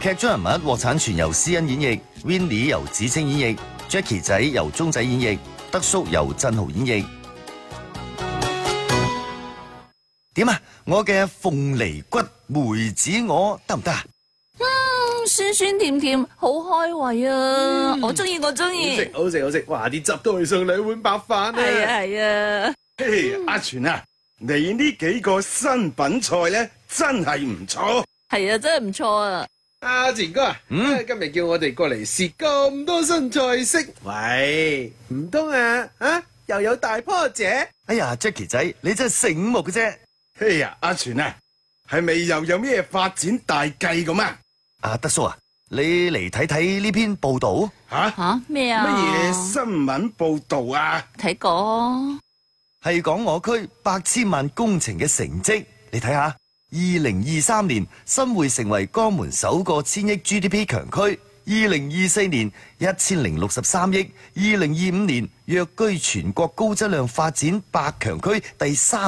劇中人物獲產權由施恩演繹 ，Winnie 由子清演繹 ，Jackie 仔由鐘仔演繹，德叔由振豪演繹。點啊？我嘅鳳梨骨梅子鵝得唔得啊？ 酸酸甜甜，好開胃啊！我中意，我中意。 好食，好食！哇，啲汁都可以上2碗白飯啊！ 係啊！ 嘿，阿全啊，你呢幾個新品菜咧，真係唔錯。 係啊，真係唔錯啊！ 阿全哥啊，今日叫我哋過嚟試咁多新菜式，喂，唔通啊？又有大波姐？ 哎呀 ，Jackie 仔，你真係醒目嘅啫！ 嘿呀，阿全啊，係咪又有咩發展大計咁啊？ 阿德叔啊，你嚟睇睇呢篇報道。 吓咩啊？ 乜嘢新聞報道啊？ 睇過， 係講我區8000萬工程嘅成績。你睇下，2023年新會成為江門首個1000億 GDP 強區，2024年1063億，2025年躍居全國高質量發展百強區第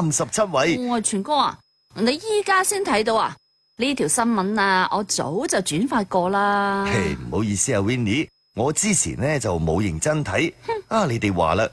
37位。 喂，全哥啊，你依家先睇到啊？呢條新聞啊，我早就轉發過啦。 嘿，唔好意思啊 ，Winnie， 我之前呢就冇認真睇。你哋話啦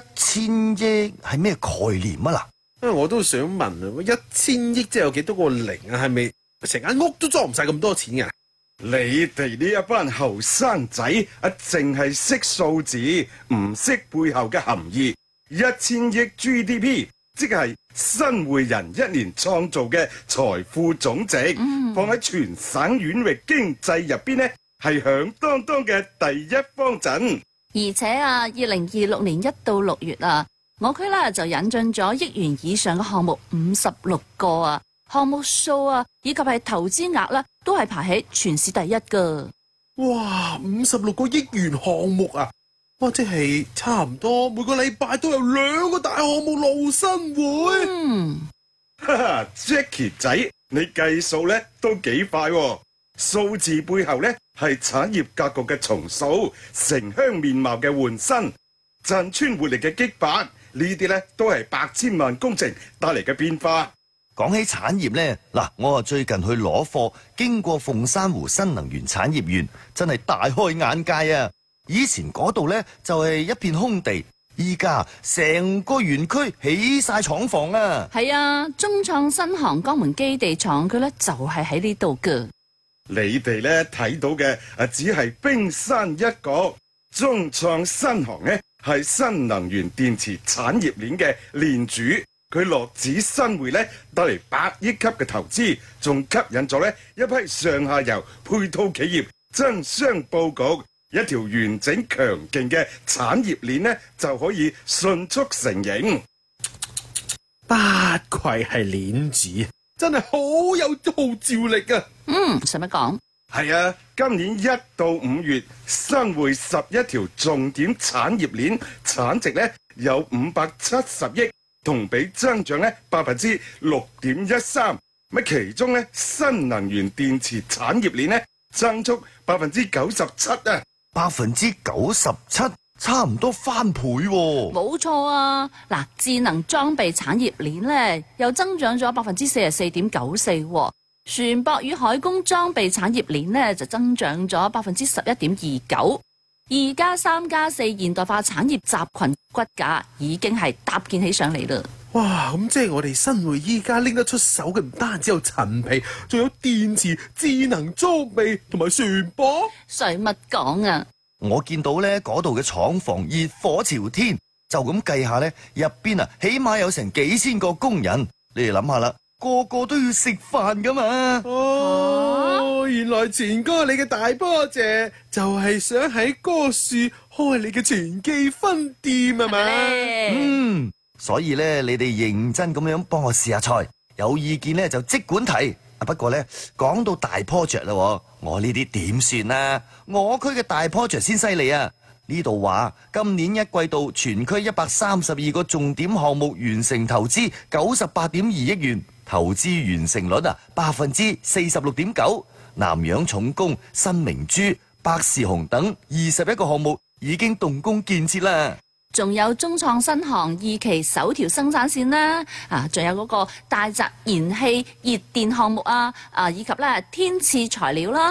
，1000億係咩概念啊嗱？ 我都想問啊，1000億即係有幾多個零啊？係咪成間屋都裝唔晒咁多錢㗎？你哋呢一班後生仔淨係識數字，唔識背後嘅含義。1000億 GDP。即係新會人一年創造嘅財富總值，放喺全省縣域經濟入邊呢，係響當當嘅第一方陣。 而且啊，2026年1到6月啊，我區啦就引進咗億元以上嘅項目56個啊，項目數啊以及係投資額啦，都係排喺全市第一噶。 哇，56個億元項目啊！哇，即係差唔多每個禮拜都有2個大項目路新會。哈哈 ，Jackie 仔，你計數咧都幾快喎。數字背後咧係產業格局嘅重塑，城鄉面貌嘅換新，鎮村活力嘅激發，呢啲咧都係8000萬工程帶嚟嘅變化。 講起產業呢，嗱，我最近去攞貨，經過鳳山湖新能源產業園，真係大開眼界啊！以前嗰度呢，就係一片空地，依家成個園區起晒廠房啊！ 係啊，中創新航江門基地廠區呢，就係喺呢度噶。 你哋呢睇到嘅只係冰山一角，中創新航呢係新能源電池產業鏈嘅鏈主，佢落址新會呢帶嚟100億級嘅投資，仲吸引咗呢一批上下游配套企業爭相佈局。一條完整強勁嘅產業鏈呢，就可以迅速成型。不愧係鏈子，真係好有號召力啊！ 使乜講？ 係啊，今年1到5月，新會11條重點產業鏈產值呢有570億，同比增長呢6.13%。咁其中呢，新能源電池產業鏈呢增速97%啊！ 97%，差唔多翻倍喎。 冇錯啊！嗱，智能裝備產業鏈咧又增長咗44.94%，船舶與海工裝備產業鏈咧就增長咗11.29%。2+3+4現代化產業集群骨架已經係搭建起上嚟啦。 哇！咁即係我哋新會依家拎得出手嘅唔單止有陳皮，仲有電池、智能裝備同埋船舶。 使乜講啊？ 我見到呢嗰度嘅廠房熱火朝天，就咁計下呢，入邊啊起碼有成幾千個工人。你哋諗下啦，個個都要食飯噶嘛。 原來前哥你嘅大波姐就係想喺嗰樹開你嘅全記分店係嘛？ 所以咧，你哋認真咁樣幫我試下菜，有意見咧就即管提。不過咧，講到大 project 啦，我呢啲點算啊？我區嘅大 project 先犀利啊！呢度話今年1季度全區132個重點項目完成投資98.2億元，投資完成率46.9%。南洋重工、新明珠、百事鴻等21個項目已經動工建設啦。 仲有中創新航2期首條生產線啦，仲有嗰個大澤燃氣熱電項目以及咧天賜材料啦。